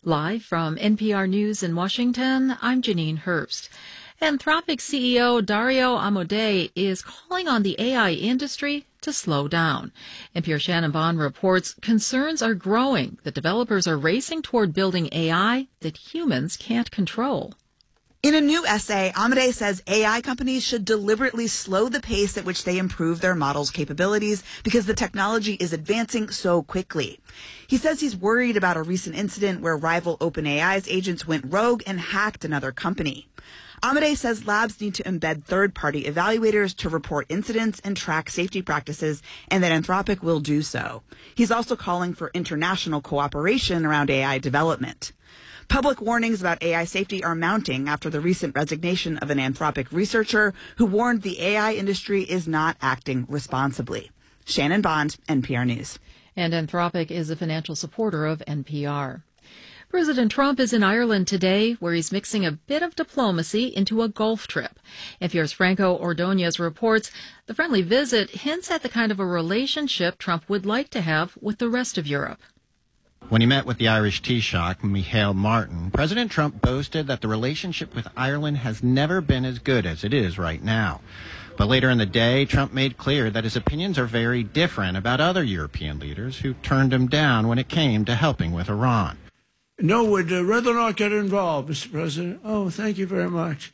Live from NPR News in Washington, I'm Janine Herbst. Anthropic CEO Dario Amodei is calling on the AI industry to slow down. NPR Shannon Bond reports concerns are growing that developers are racing toward building AI that humans can't control. In a new essay, Amodei says AI companies should deliberately slow the pace at which they improve their models' capabilities because the technology is advancing so quickly. He says he's worried about a recent incident where rival OpenAI's agents went rogue and hacked another company. Amodei says labs need to embed third-party evaluators to report incidents and track safety practices, and that Anthropic will do so. He's also calling for international cooperation around AI development. Public warnings about AI safety are mounting after the recent resignation of an Anthropic researcher who warned the AI industry is not acting responsibly. Shannon Bond, NPR News. And Anthropic is a financial supporter of NPR. President Trump is in Ireland today, where he's mixing a bit of diplomacy into a golf trip. NPR's Franco Ordonez reports the friendly visit hints at the kind of a relationship Trump would like to have with the rest of Europe. When he met with the Irish Taoiseach, Micheál Martin, President Trump boasted that the relationship with Ireland has never been as good as it is right now. But later in the day, Trump made clear that his opinions are very different about other European leaders who turned him down when it came to helping with Iran. No, would rather not get involved, Mr. President. Oh, thank you very much.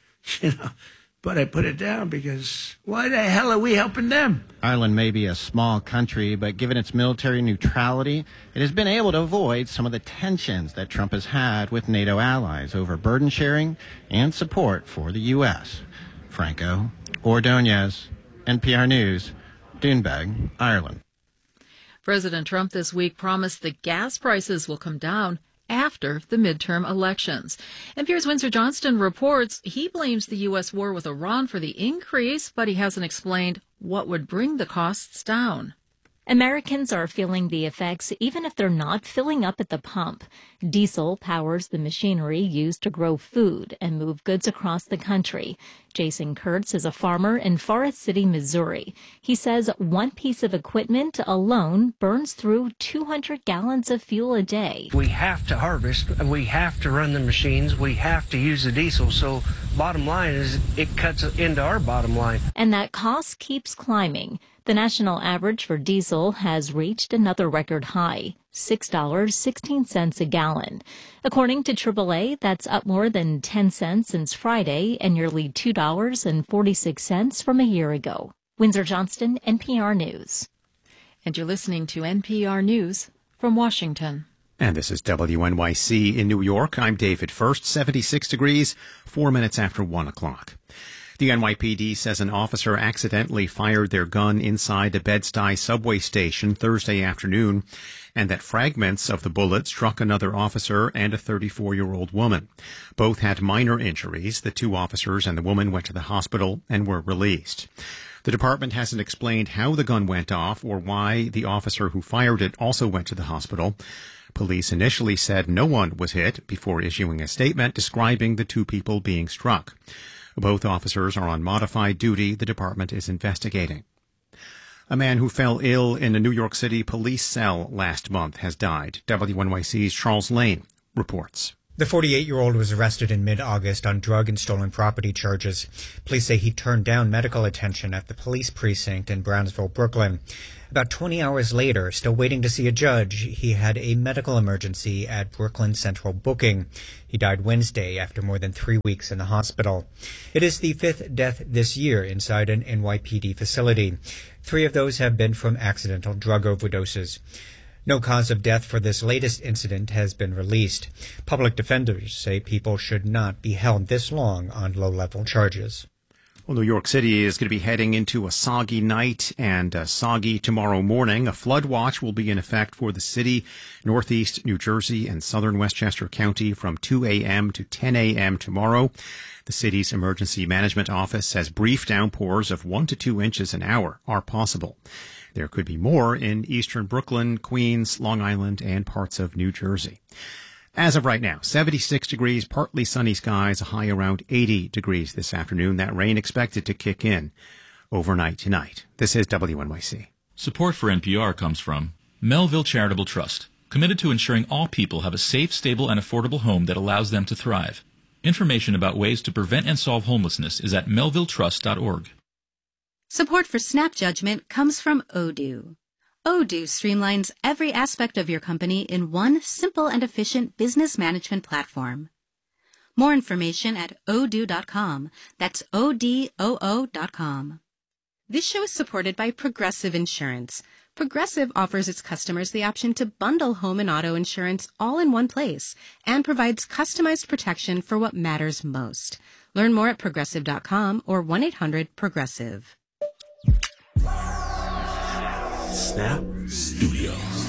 But I put it down because why the hell are we helping them? Ireland may be a small country, but given its military neutrality, it has been able to avoid some of the tensions that Trump has had with NATO allies over burden sharing and support for the U.S. Franco Ordonez, NPR News, Doonbeg, Ireland. President Trump this week promised that gas prices will come down after the midterm elections. NPR's Windsor Johnston reports he blames the U.S. war with Iran for the increase, but he hasn't explained what would bring the costs down. Americans are feeling the effects even if they're not filling up at the pump. Diesel powers the machinery used to grow food and move goods across the country. Jason Kurtz is a farmer in Forest City, Missouri. He says one piece of equipment alone burns through 200 gallons of fuel a day. We have to harvest, we have to run the machines, we have to use the diesel. So bottom line is it cuts into our bottom line. And that cost keeps climbing. The national average for diesel has reached another record high, $6.16 a gallon. According to AAA, that's up more than 10 cents since Friday and nearly $2.46 from a year ago. Windsor Johnston, NPR News. And you're listening to NPR News from Washington. And this is WNYC in New York. I'm David First, 76 degrees, 4 minutes after 1 o'clock. The NYPD says an officer accidentally fired their gun inside the Bed-Stuy subway station Thursday afternoon, and that fragments of the bullet struck another officer and a 34-year-old woman. Both had minor injuries. The two officers and the woman went to the hospital and were released. The department hasn't explained how the gun went off or why the officer who fired it also went to the hospital. Police initially said no one was hit before issuing a statement describing the two people being struck. Both officers are on modified duty. The department is investigating. A man who fell ill in a New York City police cell last month has died. WNYC's Charles Lane reports. The 48-year-old was arrested in mid-August on drug and stolen property charges. Police say he turned down medical attention at the police precinct in Brownsville, Brooklyn. About 20 hours later, still waiting to see a judge, he had a medical emergency at Brooklyn Central Booking. He died Wednesday after more than 3 weeks in the hospital. It is the fifth death this year inside an NYPD facility. 3 of those have been from accidental drug overdoses. No cause of death for this latest incident has been released. Public defenders say people should not be held this long on low-level charges. Well, New York City is going to be heading into a soggy night and soggy tomorrow morning. A flood watch will be in effect for the city, northeast New Jersey, and southern Westchester County from 2 a.m. to 10 a.m. tomorrow. The city's emergency management office says brief downpours of 1 to 2 inches an hour are possible. There could be more in eastern Brooklyn, Queens, Long Island, and parts of New Jersey. As of right now, 76 degrees, partly sunny skies, a high around 80 degrees this afternoon. That rain expected to kick in overnight tonight. This is WNYC. Support for NPR comes from Melville Charitable Trust, committed to ensuring all people have a safe, stable, and affordable home that allows them to thrive. Information about ways to prevent and solve homelessness is at melvilletrust.org. Support for Snap Judgment comes from Odoo. Odoo streamlines every aspect of your company in one simple and efficient business management platform. More information at odoo.com. That's ODOO.com. This show is supported by Progressive Insurance. Progressive offers its customers the option to bundle home and auto insurance all in one place and provides customized protection for what matters most. Learn more at progressive.com or 1-800-PROGRESSIVE. Snap Studios.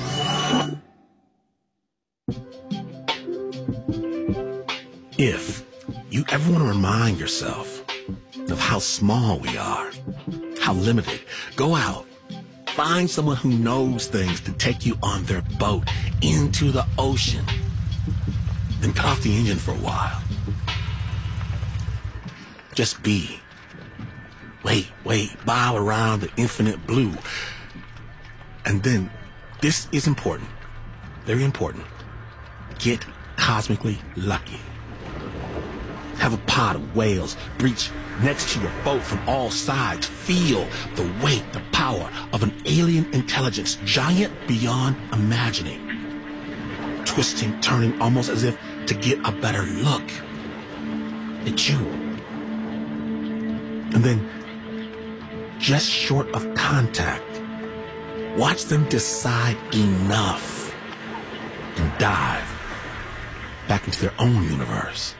If you ever want to remind yourself of how small we are, how limited, go out. Find someone who knows things to take you on their boat into the ocean. Then cut off the engine for a while. Just be. Wait, bow around the infinite blue. And then, this is important, very important, get cosmically lucky. Have a pod of whales breach next to your boat from all sides. Feel the weight, the power of an alien intelligence, giant beyond imagining. Twisting, turning, almost as if to get a better look at you. And then, just short of contact, watch them decide enough and dive back into their own universe.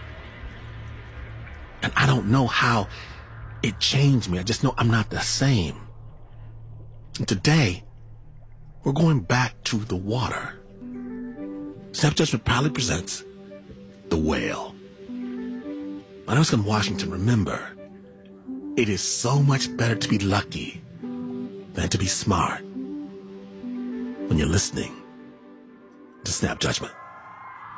And I don't know how it changed me. I just know I'm not the same. And today, we're going back to the water. Snap Judgment proudly presents The Whale. My name is Scott Washington. Remember, it is so much better to be lucky than to be smart when you're listening to Snap Judgment.